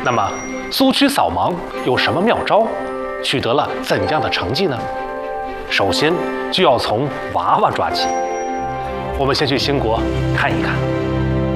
那么苏区扫盲有什么妙招？取得了怎样的成绩呢？首先就要从娃娃抓起。我们先去兴国看一看。